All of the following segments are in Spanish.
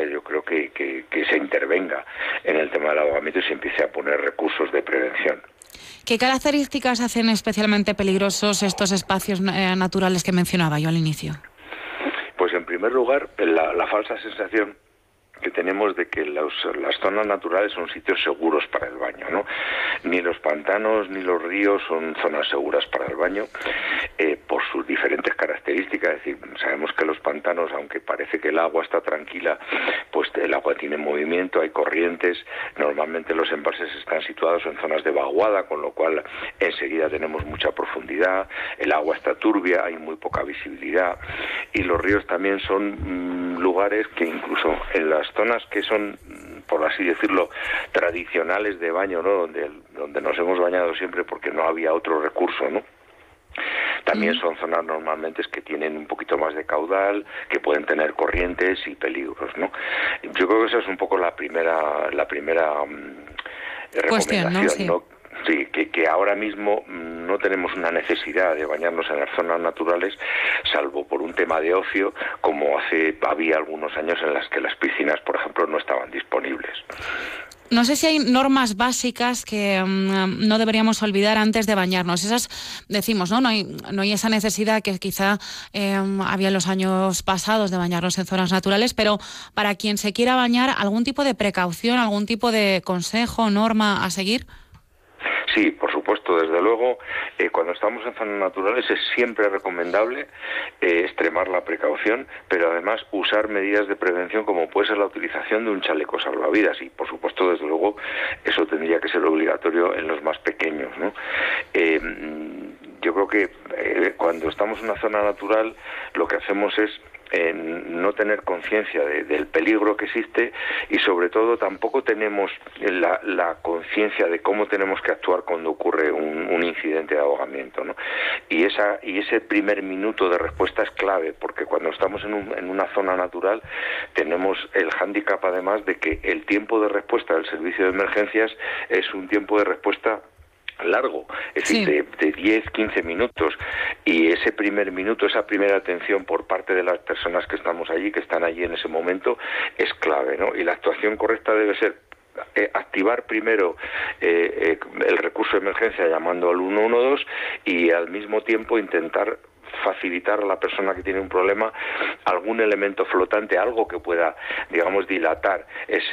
yo creo que se intervenga en el tema del ahogamiento y se empiece a poner recursos de prevención. ¿Qué características hacen especialmente peligrosos estos espacios naturales que mencionaba yo al inicio? Pues en primer lugar, la falsa sensación que tenemos de que las zonas naturales son sitios seguros para el baño, ¿no? Ni los pantanos ni los ríos son zonas seguras para el baño, por sus diferentes características. Es decir, sabemos que los pantanos, aunque parece que el agua está tranquila, pues el agua tiene movimiento, hay corrientes. Normalmente los embalses están situados en zonas de vaguada, con lo cual enseguida tenemos mucha profundidad, el agua está turbia, hay muy poca visibilidad, y los ríos también son lugares que incluso en las zonas que son, por así decirlo, tradicionales de baño, ¿no? Donde nos hemos bañado siempre porque no había otro recurso, ¿no? También son zonas normalmente que tienen un poquito más de caudal, que pueden tener corrientes y peligros, ¿no? Yo creo que esa es un poco la primera cuestión, recomendación, ¿no? Sí. ¿no? Sí, que ahora mismo no tenemos una necesidad de bañarnos en las zonas naturales, salvo por un tema de ocio, como había algunos años en las que las piscinas, por ejemplo, no estaban disponibles. No sé si hay normas básicas que no deberíamos olvidar antes de bañarnos. Esas, decimos, ¿no? No hay esa necesidad que quizá había en los años pasados de bañarnos en zonas naturales, pero para quien se quiera bañar, ¿algún tipo de precaución, algún tipo de consejo, norma a seguir? Sí, por supuesto, desde luego, cuando estamos en zonas naturales es siempre recomendable extremar la precaución, pero además usar medidas de prevención como puede ser la utilización de un chaleco salvavidas, y por supuesto, desde luego, eso tendría que ser obligatorio en los más pequeños, ¿no? Yo creo que cuando estamos en una zona natural lo que hacemos es no tener conciencia del peligro que existe, y sobre todo tampoco tenemos la conciencia de cómo tenemos que actuar cuando ocurre un incidente de ahogamiento, ¿no? Y ese primer minuto de respuesta es clave, porque cuando estamos en una zona natural tenemos el hándicap además de que el tiempo de respuesta del servicio de emergencias es un tiempo de respuesta largo, es decir, de 10, 15 minutos, y ese primer minuto, esa primera atención por parte de las personas que estamos allí, que están allí en ese momento, es clave, ¿no? Y la actuación correcta debe ser activar primero el recurso de emergencia llamando al 112 y al mismo tiempo intentar facilitar a la persona que tiene un problema algún elemento flotante, algo que pueda, digamos, dilatar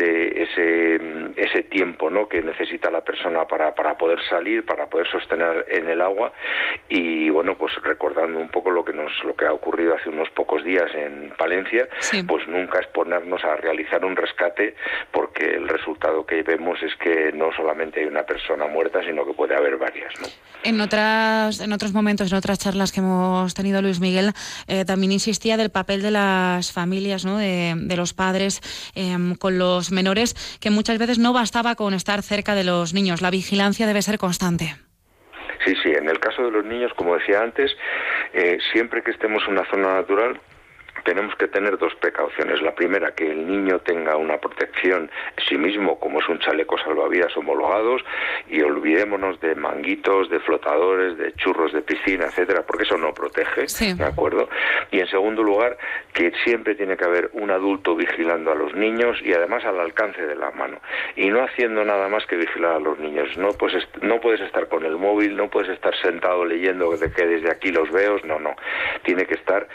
ese tiempo, ¿no?, que necesita la persona para poder salir, para poder sostener en el agua. Y bueno, pues recordando un poco lo que ha ocurrido hace unos pocos días en Palencia, pues nunca exponernos a realizar un rescate, porque el resultado que vemos es que no solamente hay una persona muerta, sino que puede haber varias, ¿no? En otros momentos, en otras charlas que hemos tenido, Luis Miguel, también insistía del papel de las familias, ¿no?, de los padres con los menores, que muchas veces no bastaba con estar cerca de los niños. La vigilancia debe ser constante. Sí, en el caso de los niños, como decía antes, siempre que estemos en una zona natural, tenemos que tener dos precauciones. La primera, que el niño tenga una protección en sí mismo, como es un chaleco salvavidas homologados, y olvidémonos de manguitos, de flotadores, de churros de piscina, etcétera, porque eso no protege, ¿de acuerdo? Y en segundo lugar, que siempre tiene que haber un adulto vigilando a los niños, y además al alcance de la mano, y no haciendo nada más que vigilar a los niños. No puedes estar con el móvil, no puedes estar sentado leyendo que desde aquí los veo, no. Tiene que estar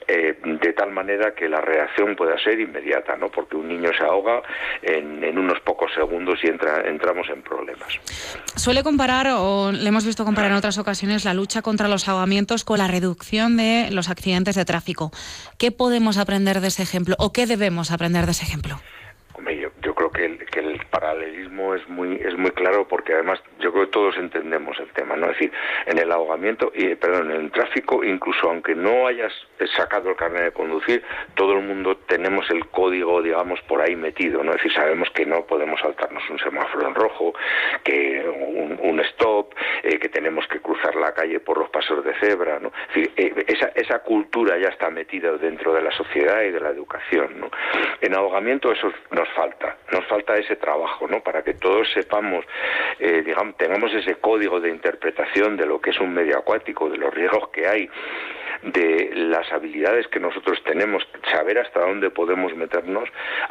de tal manera que la reacción pueda ser inmediata, ¿no? Porque un niño se ahoga en unos pocos segundos y entramos en problemas. Suele comparar, o le hemos visto comparar en otras ocasiones, la lucha contra los ahogamientos con la reducción de los accidentes de tráfico. ¿Qué podemos aprender de ese ejemplo, o qué debemos aprender de ese ejemplo? Hombre, yo creo que el paralelismo es muy claro, porque además yo creo que todos entendemos el tema, ¿no? Es decir, en el ahogamiento, en el tráfico, incluso aunque no hayas sacado el carnet de conducir, todo el mundo tenemos el código, digamos, por ahí metido, ¿no? Es decir, sabemos que no podemos saltarnos un semáforo en rojo, que un stop, que tenemos que cruzar la calle por los pasos de cebra, ¿no? Es decir, esa cultura ya está metida dentro de la sociedad y de la educación, ¿no? En ahogamiento eso nos falta ese trabajo, ¿no?, para que todos sepamos, digamos, tengamos ese código de interpretación de lo que es un medio acuático, de los riesgos que hay, de las habilidades que nosotros tenemos, saber hasta dónde podemos meternos,